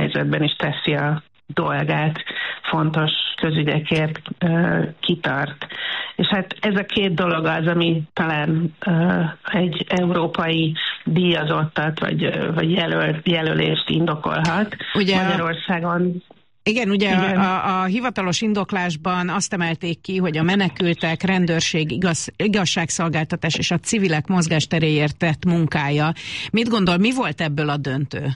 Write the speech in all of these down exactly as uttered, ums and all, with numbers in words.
helyzetben is teszi a dolgát, fontos közügyekért kitart. És hát ez a két dolog az, ami talán egy európai díjazottat, vagy, vagy jelöl, jelölést indokolhat. Ugye Magyarországon... Igen, ugye Igen. A, a hivatalos indoklásban azt emelték ki, hogy a menekültek, rendőrség, igaz, igazságszolgáltatás és a civilek mozgásteréért tett munkája. Mit gondol, mi volt ebből a döntő?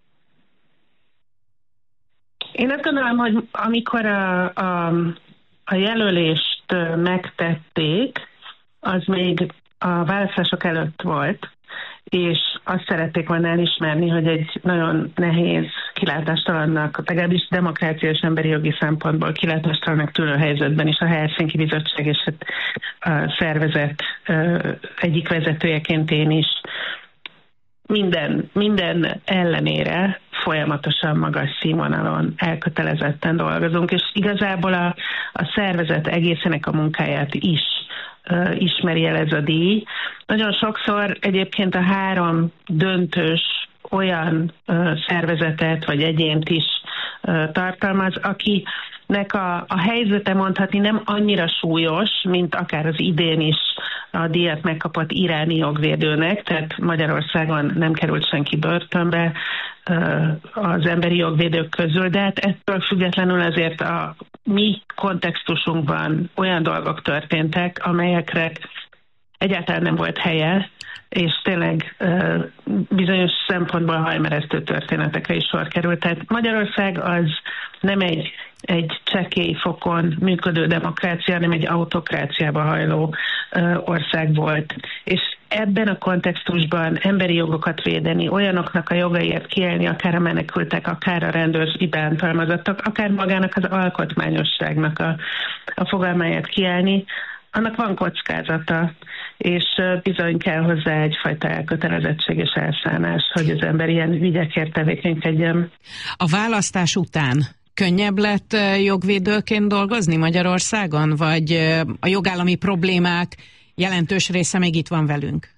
Én azt gondolom, hogy amikor a, a, a jelölést megtették, az még a választások előtt volt, és azt szerették volna elismerni, hogy egy nagyon nehéz, kilátástalannak, legalábbis demokrácia és emberi jogi szempontból kilátástalannak tűnő helyzetben is a Helsinki Bizottság és a szervezet egyik vezetőjeként én is minden, minden ellenére folyamatosan magas színvonalon elkötelezetten dolgozunk, és igazából a, a szervezet egészének a munkáját is uh, ismeri el ez a díj. Nagyon sokszor egyébként a három döntős olyan uh, szervezetet vagy egyént is uh, tartalmaz, akinek a, a helyzete mondhatni nem annyira súlyos, mint akár az idén is a díjat megkapott iráni jogvédőnek, tehát Magyarországon nem került senki börtönbe az emberi jogvédők közül, de hát ettől függetlenül azért a mi kontextusunkban olyan dolgok történtek, amelyekre egyáltalán nem volt helye, és tényleg bizonyos szempontból hajmeresztő történetekre is sor került. Tehát Magyarország az nem egy, egy csekély fokon működő demokrácia, hanem egy autokráciába hajló ország volt. És ebben a kontextusban emberi jogokat védeni, olyanoknak a jogaiért kiállni, akár a menekültek, akár a rendőrségi bántalmazottak, akár magának az alkotmányosságnak a, a fogalmáért kiállni, annak van kockázata, és bizony kell hozzá egyfajta elkötelezettség és elszánás, hogy az ember ilyen ügyekért tevékenykedjen. A választás után könnyebb lett jogvédőként dolgozni Magyarországon, vagy a jogállami problémák jelentős része még itt van velünk?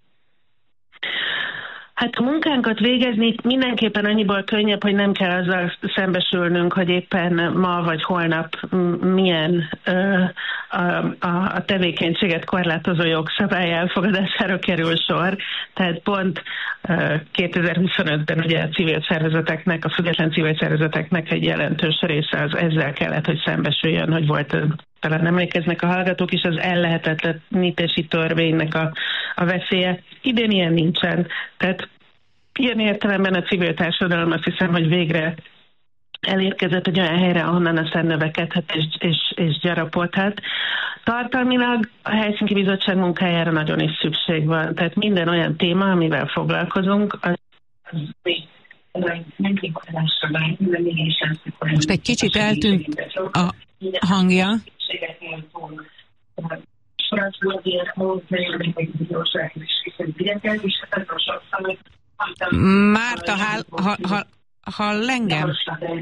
Hát a munkánkat végezni mindenképpen annyiból könnyebb, hogy nem kell azzal szembesülnünk, hogy éppen ma vagy holnap milyen ö, a, a, a tevékenységet korlátozó jogszabály elfogadására kerül sor. Tehát pont ö, kétezer-huszonötben ugye a civil szervezeteknek, a független civil szervezeteknek egy jelentős része az ezzel kellett, hogy szembesüljön, hogy volt, talán emlékeznek a hallgatók is, az ellehetetlenítési törvénynek a, a veszélye. Idén ilyen nincsen. Tehát ilyen értelemben a civil társadalom azt hiszem, hogy végre elérkezett egy olyan helyre, ahonnan aztán növekedhet és, és, és gyarapodhat. Tartalmilag a Helsinki Bizottság munkájára nagyon is szükség van. Tehát minden olyan téma, amivel foglalkozunk, az, az most egy kicsit eltűnt a hangja. Márta, hall, hall, hall, hall engem?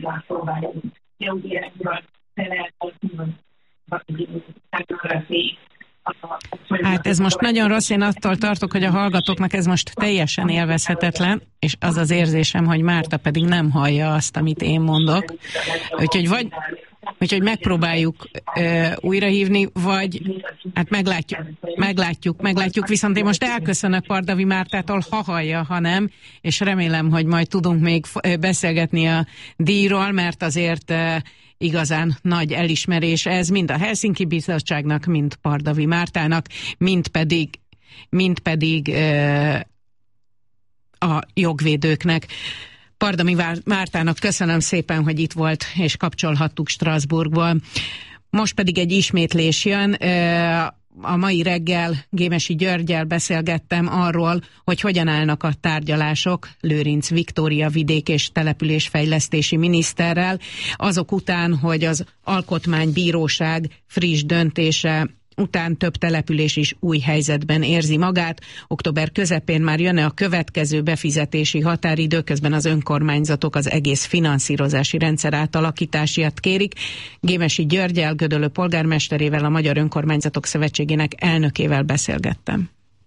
Hát ez most nagyon rossz, én attól tartok, hogy a hallgatóknak ez most teljesen élvezhetetlen, és az az érzésem, hogy Márta pedig nem hallja azt, amit én mondok. Úgyhogy vagy Úgyhogy megpróbáljuk uh, újrahívni, vagy hát meglátjuk, meglátjuk, meglátjuk, viszont én most elköszönök Pardavi Mártától, ha hallja, ha nem, és remélem, hogy majd tudunk még beszélgetni a díjról, mert azért uh, igazán nagy elismerés ez mind a Helsinki Bizottságnak, mind Pardavi Mártának, mind pedig, mind pedig uh, a jogvédőknek. Pardavi Mártának köszönöm szépen, hogy itt volt, és kapcsolhattuk Strasbourgból. Most pedig egy ismétlés jön. A mai reggel Gémesi Györggyel beszélgettem arról, hogy hogyan állnak a tárgyalások Lőrinc Viktória vidék- és településfejlesztési miniszterrel, azok után, hogy az Alkotmánybíróság friss döntése után több település is új helyzetben érzi magát. Október közepén már jönne a következő befizetési határidő, közben az önkormányzatok az egész finanszírozási rendszer átalakítását kérik. Gémesi Györggyel, Gödöllő polgármesterével, a Magyar Önkormányzatok Szövetségének elnökével beszélgettem.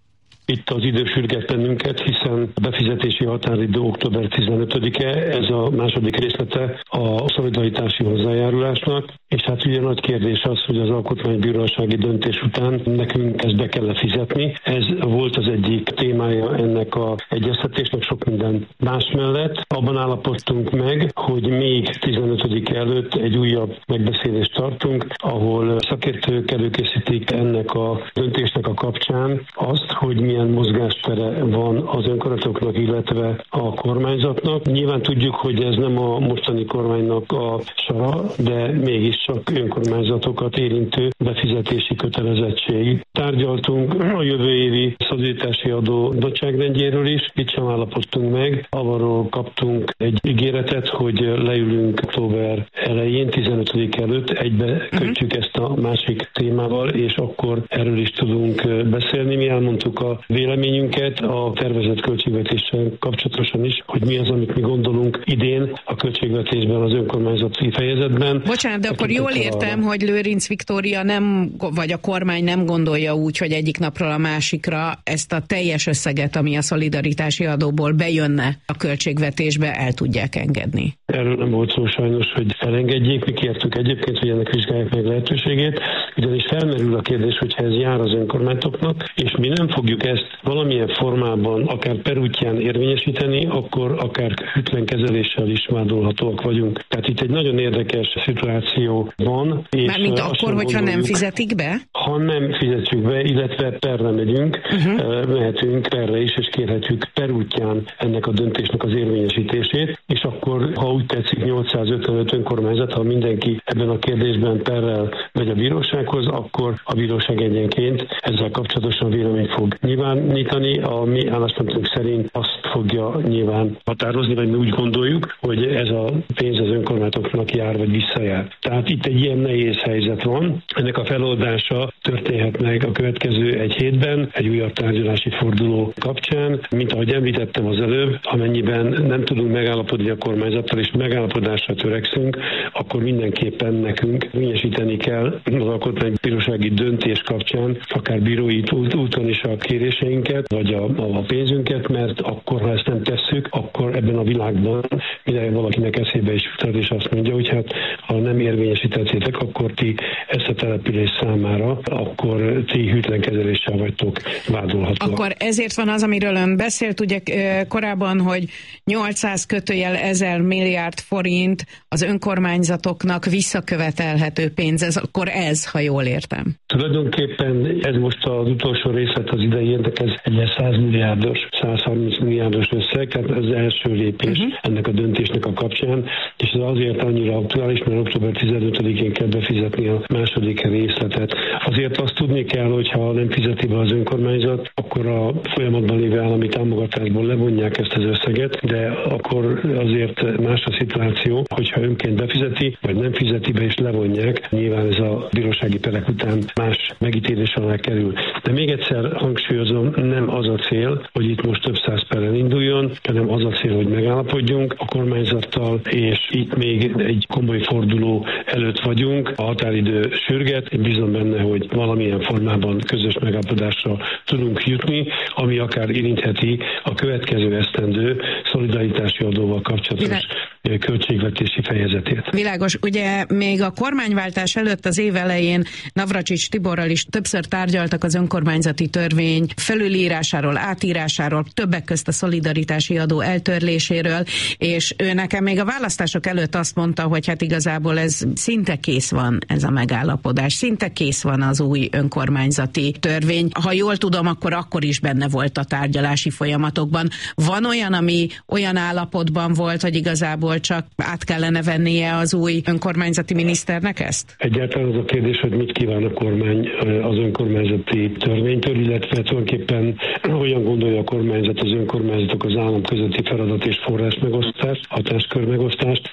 Itt az idő sürget bennünket, hiszen a befizetési határidő október tizenötödike, ez a második részlete a szolidaritási hozzájárulásnak, és hát ugye nagy kérdés az, hogy az alkotmánybírósági döntés után nekünk ezt be kell fizetni. Ez volt az egyik témája ennek a egyeztetésnek, sok minden más mellett. Abban állapodtunk meg, hogy még tizenötödike előtt egy újabb megbeszélést tartunk, ahol szakértők előkészítik ennek a döntésnek a kapcsán azt, hogy milyen mozgástere van az önkormányzatoknak, illetve a kormányzatnak. Nyilván tudjuk, hogy ez nem a mostani kormánynak a sara, de mégiscsak önkormányzatokat érintő befizetési kötelezettség. Tárgyaltunk a jövő évi szolidaritási adó nagyságrendjéről is, itt sem állapodtunk meg. Arról kaptunk egy ígéretet, hogy leülünk október elején, tizenötödike előtt, egybe kötjük ezt a másik témával, és akkor erről is tudunk beszélni. Mi elmondtuk a véleményünket a tervezett költségvetéssel kapcsolatosan is, hogy mi az, amit mi gondolunk idén a költségvetésben, az önkormányzati fejezetben. Bocsánat, de akkor jól értem, hogy Lőrinc Viktória nem, vagy a kormány nem gondolja úgy, hogy egyik napról a másikra ezt a teljes összeget, ami a szolidaritási adóból bejönne a költségvetésbe, el tudják engedni. Erről nem volt szó sajnos, hogy elengedjék. Mi kértük egyébként, hogy ennek vizsgálják meg lehetőségét, ugyanis felmerül a kérdés, hogyha ez jár az önkormányzatoknak, és mi nem fogjuk ezt valamilyen formában, akár per útján érvényesíteni, akkor akár hűtlen kezeléssel is vádolhatóak vagyunk. Tehát itt egy nagyon érdekes szituáció van. Mármint akkor, hogyha nem fizetik be? Ha nem fizetjük be, illetve perre megyünk, uh-huh. mehetünk perre is, és kérhetjük per útján ennek a döntésnek az érvényesítését, és akkor, ha úgy tetszik, nyolcszázötvenöt önkormányzat, ha mindenki ebben a kérdésben perrel megy a bírósághoz, akkor a bíróság egyenként ezzel kapcsolatosan véleményt fog nyilvánítani. A mi álláspontunk szerint azt fogja nyilván határozni, vagy mi úgy gondoljuk, hogy ez a pénz az önkormányzatoknak jár, vagy visszajár. Tehát itt egy ilyen nehéz helyzet van. Ennek a feloldása történhet meg a következő egy hétben, egy újabb tárgyalási forduló kapcsán. Mint ahogy említettem az előbb, amennyiben nem tudunk megállapodni a kormányzattal, és megállapodásra törekszünk, akkor mindenképpen nekünk érvényesíteni kell az alkotmánybírósági döntés kapcsán, akár bírói úton is a kéréseinket, vagy a, a pénzünket, mert akkor, ha ezt nem tesszük, akkor ebben a világban minden valakinek eszébe is jutott, és azt mondja, hogy hát ha nem érvényesítettétek, akkor ti ezt a település számára, akkor ti hűtlen kezeléssel vagytok vádolhatóak. Akkor ezért van az, amiről ön beszélt ugye korábban, hogy nyolcszáz kötőjel ezer milliárd forint az önkormányzatoknak visszakövetelhető pénz. Ez akkor ez, ha jól értem. Tulajdonképpen ez most az utolsó részlet az idei értek, ez egy száz milliárdos, száz harminc milliárdos összeg, tehát ez az első lépés uh-huh. ennek a döntésnek a kapcsán, és ez azért annyira aktuális, mert október tizenötödikén kell befizetni a második részletet. Azért azt tudni kell, hogy ha nem fizeti be az önkormányzat, akkor a folyamatban lévő állami támogatásból levonják ezt az összeget, de akkor azért más a szituáció, hogyha önként befizeti, vagy nem fizeti be és levonják, nyilván ez a bírósági perek után más megítélés alá kerül. De még egyszer hangsúlyozom, nem az a cél, hogy itt most több száz peren induljon, hanem az a cél, hogy megállapodjunk a kormányzattal, és itt még egy komoly forduló előtt vagyunk. A határidő sürget, én bízom benne, hogy valamilyen formában közös megállapodásra tudunk jutni, ami akár érintheti a következő esztendő szolidaritási adóval kapcsolatos költségvetési fejezetét. Világos, ugye még a kormányváltás előtt az év elején Navracsics Tiborral is többször tárgyaltak az önkormányzati törvény felülírásáról, átírásáról, többek közt a szolidaritási adó eltörléséről, és ő nekem még a választások előtt azt mondta, hogy hát igazából ez szinte kész van, ez a megállapodás, szinte kész van az új önkormányzati törvény. Ha jól tudom, akkor akkor is benne volt a tárgyalási folyamatokban. Van olyan, ami olyan állapotban volt, hogy igazából csak át kellene vennie az új önkormányzati miniszternek ezt? Egyáltalán az a kérdés, hogy mit kíván a kormány az önkormányzati törvénytől, illetve tulajdonképpen olyan gondolja a kormányzat, az önkormányzatok az állam közötti feladat és forrás megosztást, hatáskör megosztást,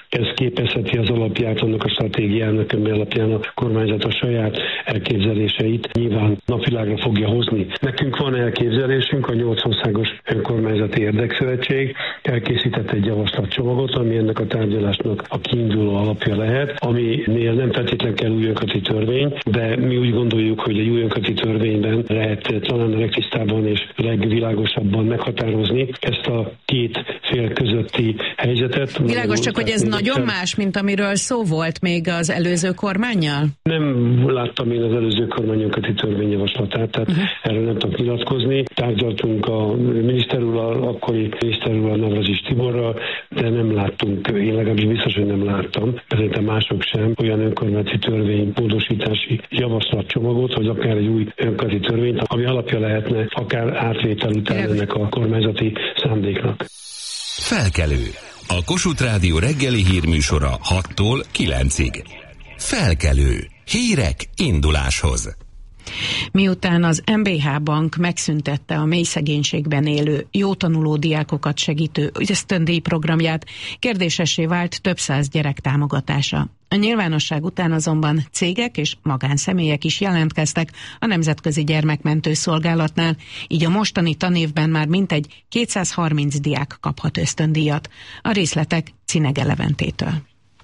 Ez képezheti az alapját annak a stratégiának, ami alapján a kormányzat a saját elképzeléseit nyilván napvilágra fogja hozni. Nekünk van elképzelésünk, a nyolc országos önkormányzati érdekszövetség elkészített egy javaslatcsomagot, ami ennek a tárgyalásnak a kiinduló alapja lehet, aminél nem feltétlenül kell új önkormányzati törvény, de mi úgy gondoljuk, hogy egy új önkormányzati törvényben lehet talán a legtisztábban és legvilágosabban meghatározni ezt a két fél közötti helyzetet. Világos, csak hogy ez nagyon más, mint amiről szó volt még az előző kormánnyal? Nem láttam én az előző kormány önkormányzati törvényjavaslatát, tehát uh-huh. erről nem tudok nyilatkozni. Tárgyaltunk a miniszter úrral, akkori miniszter úrral, Navracsics Tiborral, de nem láttunk, én legalábbis biztos, hogy nem láttam, szerintem mások sem, olyan önkormányzati törvény módosítási javaslatcsomagot, vagy akár egy új önkormányzati törvényt, ami alapja lehetne akár átvétel után ennek a kormányzati szándéknak. Felkelő. A Kossuth Rádió reggeli hírműsora hattól kilencig. Felkelő. Hírek induláshoz. Miután az em bé há Bank megszüntette a mély szegénységben élő, jó tanuló diákokat segítő ösztöndíj programját, kérdésessé vált több száz gyerek támogatása. A nyilvánosság után azonban cégek és magánszemélyek is jelentkeztek a Nemzetközi Gyermekmentő Szolgálatnál, így a mostani tanévben már mintegy kétszázharminc diák kaphat ösztöndíjat. A részletek Cinege Leventétől.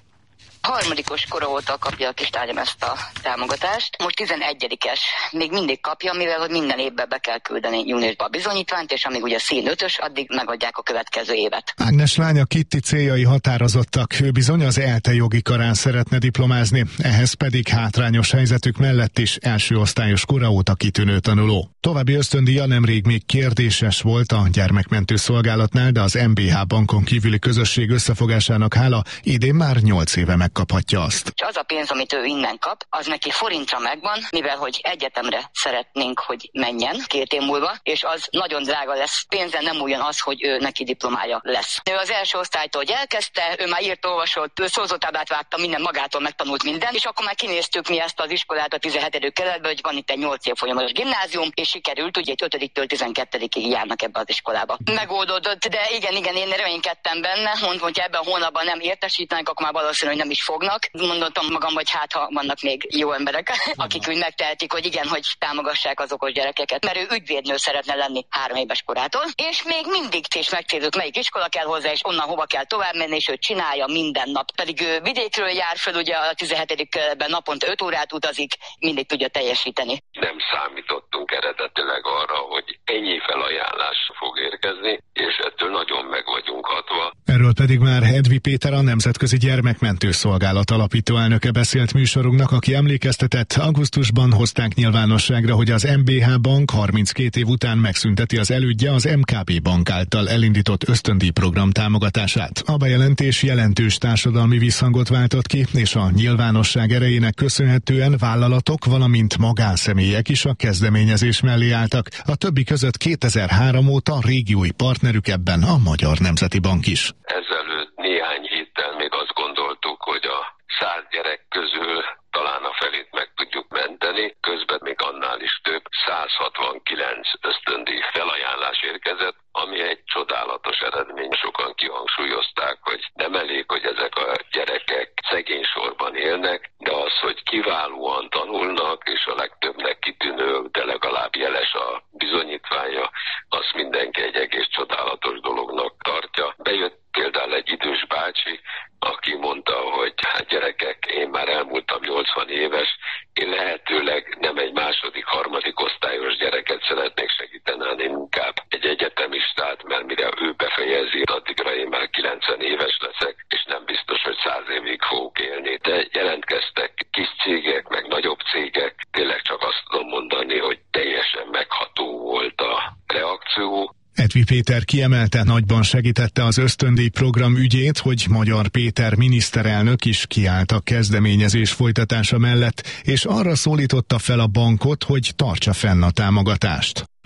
Harmadikos kora óta kapja a kislányom ezt a támogatást. Most tizenegyedikes. Még mindig kapja, mivel hogy minden évben be kell küldeni júniusba a bizonyítványt, és amíg ugye szín ötös, addig megadják a következő évet. Ágnes lánya Kitti céljai határozottak. Ő bizony az ELTE jogi karán szeretne diplomázni, ehhez pedig hátrányos helyzetük mellett is első osztályos kora óta kitűnő tanuló. További ösztöndíja nemrég még kérdéses volt a Gyermekmentő Szolgálatnál, de az em bé há Bankon kívüli közösség összefogásának hála idén már nyolc éve megkaphatja azt. És az a pénz, amit ő innen kap, az neki forintra megvan, mivel hogy egyetemre szeretnénk, hogy menjen két év múlva, és az nagyon drága lesz. Pénzen nem olyan az, hogy ő neki diplomája lesz. Ő az első osztálytól, hogy elkezdte, ő már írt, olvasott, szózótáblát vágta, minden magától megtanult minden, és akkor már kinéztük mi ezt az iskolát a tizenhetedik keletben, hogy van itt egy nyolc év folyamatos gimnázium, és sikerült, ugye egy ötödiktől tizenkettedikig járnak ebbe az iskolába. Megoldódott, de igen, igen, én reménykedtem benne, mondom, hogy ebben a hónapban nem értesítenek, akkor már valószínű, hogy nem is fognak. Mondottam magam, hogy hát ha vannak még jó emberek, akik úgy megtehetik, hogy igen, hogy támogassák az okos gyerekeket, mert ő ügyvédnő szeretne lenni három éves korától, és még mindig és megcélzük, melyik iskola kell hozzá, és onnan hova kell tovább menni, és ő csinálja minden nap. Pedig ő vidékről jár föl, ugye a tizenhetedik kerületben naponta öt órát utazik, mindig tudja teljesíteni. Nem számítottunk eredetileg arra, hogy ennyi felajánlás fog érkezni, és ettől nagyon meg vagyunk hatva. Erről pedig már Hedvi Péter, a Nemzetközi Gyermekmentő Szolgálat alapító elnöke beszélt műsorunknak, aki emlékeztetett, augusztusban hozták nyilvánosságra, hogy az em bé há Bank harminckét év után megszünteti az elődje az em ká bé Bank által elindított ösztöndíj program támogatását. A bejelentés jelentős társadalmi visszhangot váltott ki, és a nyilvánosság erejének köszönhetően vállalatok, valamint magánszemélyek is a kezdeményezés mellé álltak. A többi között kétezer-három óta régiói partnerük ebben a Magyar Nemzeti Bank is. Ezelőtt néhány héttel még azt gondoltuk, hogy a száz gyerek közül talán a felét meg tudjuk menteni, közben még annál is több, száz hatvankilenc ösztöndíj felajánlás érkezett, ami egy csodálatos eredmény. Sokan kihangsúlyozták, hogy nem elég, hogy ezek a gyerekek szegény sorban élnek, de az, hogy kiválóan tanulnak, és a legtöbbnek kitűnő, de legalább jeles a bizonyítványa, azt mindenki egy egész csodálatos dolognak tartja. Bejött például egy idős bácsi, aki mondta, hogy hát gyerekek, én már elmúltam nyolcvan éves, én lehetőleg nem egy második, harmadik osztályos gyereket szeretnék segíteni, hanem inkább egy egyetemistát, mert mire ő befejezi, addigra én már kilencven éves leszek, és nem biztos, hogy száz évig fogok élni. De jelentkeztek kis cégek, meg nagyobb cégek, tényleg csak azt tudom mondani, hogy teljesen megható volt a reakció. Hedvi Péter kiemelte, nagyban segítette az ösztöndíj program ügyét, hogy Magyar Péter miniszterelnök is kiállt a kezdeményezés folytatása mellett, és arra szólította fel a bankot, hogy tartsa fenn a támogatást.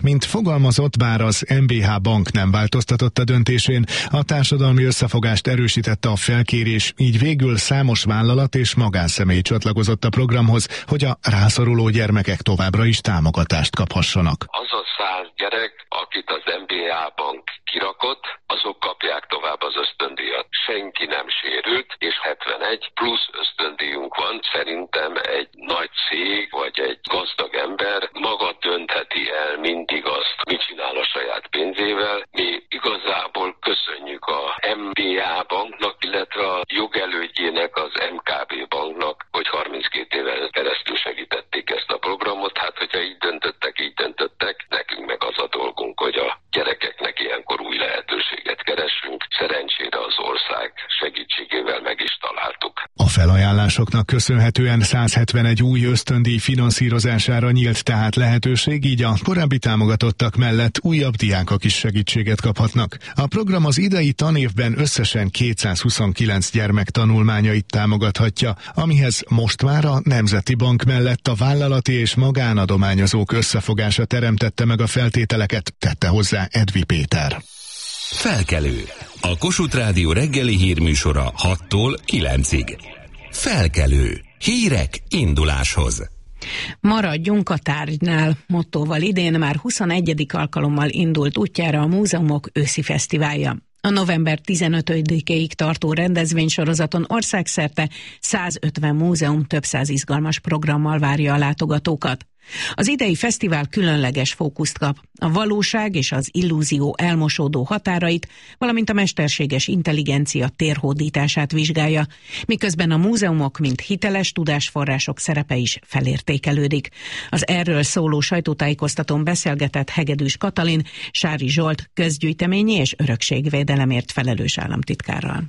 Mint fogalmazott, bár az em bé há Bank nem változtatott a döntésén, a társadalmi összefogást erősítette a felkérés, így végül számos vállalat és magánszemély csatlakozott a programhoz, hogy a rászoruló gyermekek továbbra is támogatást kaphassanak. Az a száz gyerek, akit az em bé há Bank kirakott, azok kapják tovább az ösztöndíjat. Senki nem sérült, és hetvenegy plusz ösztöndíjunk van. Szerintem egy nagy cég, vagy egy gazdag ember maga döntheti el mindig azt, mit csinál a saját pénzével. Mi igazából köszönjük a em bé há Banknak, illetve a jogelődjének, az em ká bé Banknak, hogy harminckét éven keresztül segítették ezt a programot. Hát, hogyha így döntöttek, így döntöttek, nekünk meg az a dolgunk, hogy a gyerekeknek ilyenkor új lehetőséget keressünk. Szerencsére az ország segítségével meg is találtuk. A felajánlásoknak köszönhetően százhetvenegy új ösztöndíj finanszírozására nyílt tehát lehetőség, így a korábbi támogatottak mellett újabb diákok is segítséget kaphatnak. A program az idei tanévben összesen kétszázhuszonkilenc gyermek tanulmányait támogathatja, amihez most már a Nemzeti Bank mellett a vállalati és magánadományozók összefogása teremtette meg a feltételeket, tette hozzá Edvi Péter. Felkelő. A Kossuth Rádió reggeli hírműsora hattól kilencig. Felkelő. Hírek induláshoz. Maradjunk a tárgynál mottóval idén már huszonegyedik alkalommal indult útjára a múzeumok őszi fesztiválja. A november tizenötödikéig tartó rendezvénysorozaton országszerte százötven múzeum több száz izgalmas programmal várja a látogatókat. Az idei fesztivál különleges fókuszt kap, a valóság és az illúzió elmosódó határait, valamint a mesterséges intelligencia térhódítását vizsgálja, miközben a múzeumok, mint hiteles tudásforrások szerepe is felértékelődik. Az erről szóló sajtótájékoztatón beszélgetett Hegedűs Katalin, Sári Zsolt közgyűjteményi és örökségvédelemért felelős államtitkárral.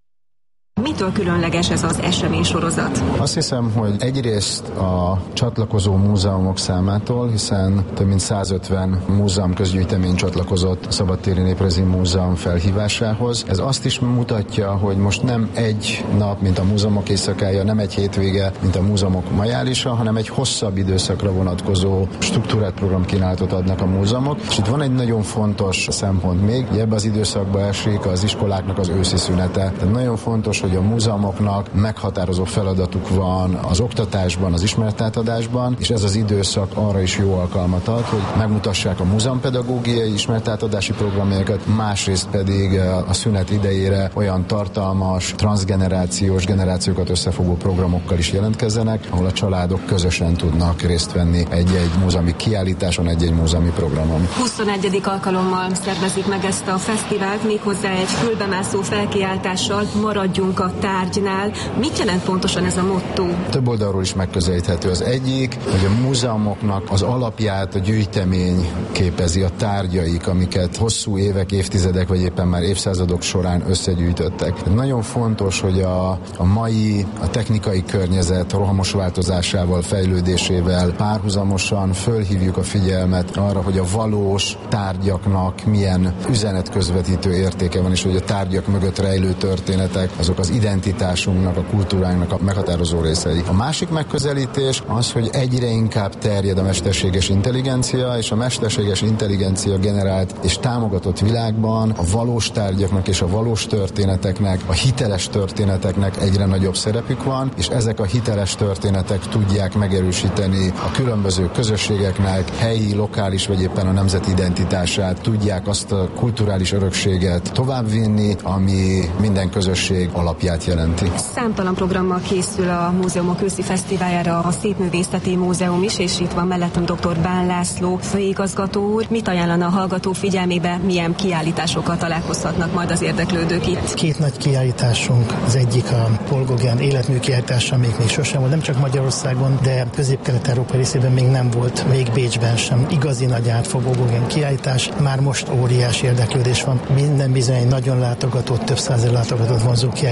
Mitől különleges ez az eseménysorozat? Azt hiszem, hogy egyrészt a csatlakozó múzeumok számától, hiszen több mint százötven múzeum közgyűjtemény csatlakozott a Szabadtéri Néprajzi Múzeum felhívásához. Ez azt is mutatja, hogy most nem egy nap, mint a múzeumok éjszakája, nem egy hétvége, mint a múzeumok majálisa, hanem egy hosszabb időszakra vonatkozó struktúrált programkínálatot adnak a múzeumok. És itt van egy nagyon fontos szempont még, hogy ebbe az időszakba esik az iskoláknak az őszi szünete. Tehát nagyon fontos, hogy a múzeumoknak meghatározó feladatuk van az oktatásban, az ismeretátadásban, és ez az időszak arra is jó alkalmat ad, hogy megmutassák a múzeumpedagógiai ismeretátadási programjaikat, másrészt pedig a szünet idejére olyan tartalmas, transzgenerációs, generációkat összefogó programokkal is jelentkezzenek, ahol a családok közösen tudnak részt venni egy-egy múzeumi kiállításon, egy-egy múzeumi programon. huszonegyedik alkalommal szervezik meg ezt a fesztivált, méghozzá egy fülbemászó felkiáltással, maradjunk a tárgynál. Mit jelent pontosan ez a motto? Több oldalról is megközelíthető. Az egyik, hogy a múzeumoknak az alapját a gyűjtemény képezi, a tárgyaik, amiket hosszú évek, évtizedek, vagy éppen már évszázadok során összegyűjtöttek. Nagyon fontos, hogy a, a mai, a technikai környezet rohamos változásával, fejlődésével párhuzamosan fölhívjuk a figyelmet arra, hogy a valós tárgyaknak milyen üzenetközvetítő értéke van, és hogy a tárgyak mögött rejlő történetek, azok az identitásunknak, a kultúránknak a meghatározó részei. A másik megközelítés az, hogy egyre inkább terjed a mesterséges intelligencia, és a mesterséges intelligencia generált és támogatott világban a valós tárgyaknak és a valós történeteknek, a hiteles történeteknek egyre nagyobb szerepük van, és ezek a hiteles történetek tudják megerősíteni a különböző közösségeknek helyi, lokális vagy éppen a nemzeti identitását, tudják azt a kulturális örökséget továbbvinni, ami minden közösség alapját jelenti. Számtalan programmal készül a múzeumok őszi fesztiváljára a Szépművészeti Múzeum is, és itt van mellettem dr. Bán László főigazgató úr. Mit ajánlana a hallgató figyelmébe, milyen kiállításokkal találkozhatnak majd az érdeklődők itt? Két nagy kiállításunk, az egyik a Paul Gauguin életmű kiállítása, még még sosem volt, nem csak Magyarországon, de Közép-Kelet-Európa részében még nem volt, még Bécsben sem igazi nagy átfogó Gauguin kiállítás. Már most óriási érdeklődés van. Minden bizony egy nagyon látogatott, több százezer látogatott vonzó kiállítás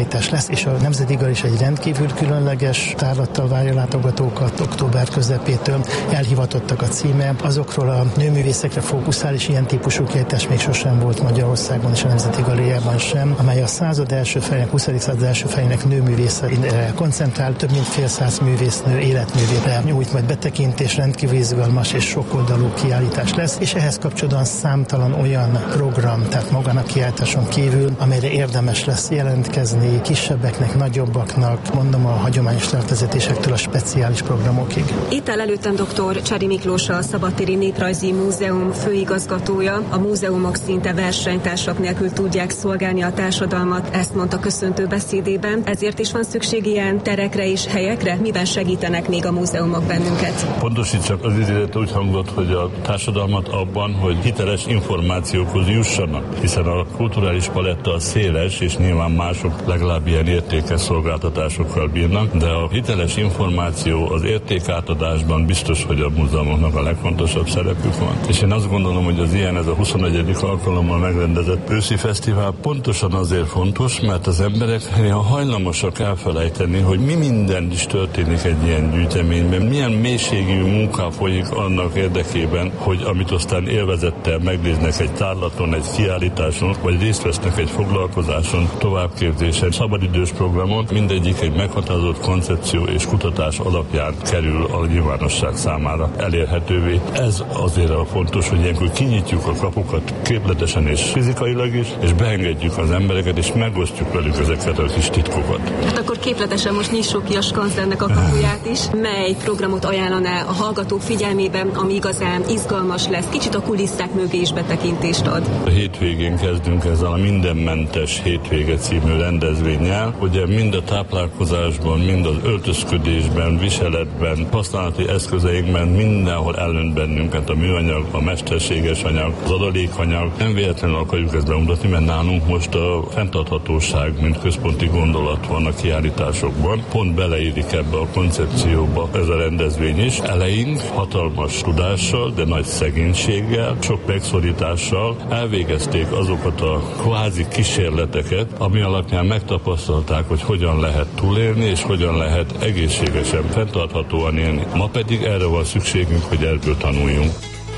kiállítás lesz, és a Nemzeti Galéria is egy rendkívül különleges tárlattal várja látogatókat október közepétől. Elhivatottak a címe, azokról a nőművészekre fókuszál, és ilyen típusú kiállítás még sosem volt Magyarországon és a Nemzeti Galériában sem, amely a század első felének, huszadik század első felének nőművészeire koncentrál, több mint fél száz művésznő életművére nyújt majd betekintés, rendkívül izgalmas és sokoldalú kiállítás lesz, és ehhez kapcsolódóan számtalan olyan program, tehát magán a kiállításon kívül, amelyre érdemes lesz jelentkezni kisebbeknek, nagyobbaknak, mondom a hagyományos szervezetésektől a speciális programokig. Itt áll előttem dr. Csari Miklós, a Szabadtéri Néprajzi Múzeum főigazgatója. A múzeumok szinte versenytársak nélkül tudják szolgálni a társadalmat, ezt mondta köszöntő beszédében. Ezért is van szükség ilyen terekre és helyekre? Miben segítenek még a múzeumok bennünket? Pontosítsak, az idézet úgy hangzott, hogy a társadalmat abban, hogy hiteles információkhoz jussanak, hiszen a kulturális paletta az széles, és nyilván mások legalább ilyen értékes szolgáltatásokkal bírnak, de a hiteles információ az értékátadásban biztos, hogy a múzeumoknak a legfontosabb szerepük van. És én azt gondolom, hogy az ilyen, ez a huszonegyedik alkalommal megrendezett őszi fesztivál pontosan azért fontos, mert az emberek néha hajlamosak elfelejteni, hogy mi minden is történik egy ilyen gyűjteményben, milyen mélységű munka folyik annak érdekében, hogy amit aztán élvezettel megnéznek egy tárlaton, egy kiállításon, vagy részt vesznek egy foglalkozáson, továbbképzésen, szabadidős programon, mindegyik egy meghatározott koncepció és kutatás alapján kerül a nyilvánosság számára elérhetővé. Ez azért a fontos, hogy ilyenkor kinyitjuk a kapukat képletesen és fizikailag is, és beengedjük az embereket, és megosztjuk velük ezeket a kis titkokat. Hát akkor képletesen most nyissuk ki a Skanzennek a kapuját is. Mely programot ajánlaná a hallgatók figyelmében, ami igazán izgalmas lesz, kicsit a kulisszák mögé is betekintést ad? A hétvégén kezdünk ezzel a Mindenmentes Hétvége című rendezvénnyel. Ugye mind a táplálkozásban, mind az öltözködésben, viseletben, használati eszközeinkben mindenhol elönt bennünket a műanyag, a mesterséges anyag, az adalékanyag. Nem véletlenül akarjuk ezt bemutatni, mert nálunk most a fenntarthatóság, mint központi gondolat van a kiállításokban. Pont beleérik ebbe a koncepcióba ez a rendezvény is. Eleink hatalmas tudással, de nagy szegénységgel, sok megszorítással elvégezték azokat a kvázi kísérleteket, ami alapján megtapasztalták, hogy hogyan lehet túlélni, és hogyan lehet egészségesen, fenntarthatóan élni. Ma pedig erre van szükségünk, hogy ebből tanuljunk.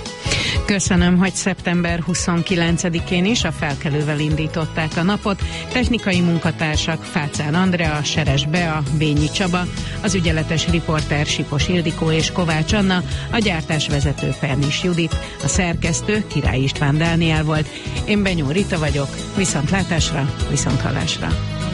Köszönöm, hogy szeptember huszonkilencedikén is a Felkelővel indították a napot. Technikai munkatársak Fácán Andrea, Seres Bea, Bényi Csaba, az ügyeletes riporter Sipos Ildikó és Kovács Anna, a gyártásvezető Fernis Judit, a szerkesztő Király István Dániel volt. Én Benyó Rita vagyok, viszontlátásra, viszonthallásra.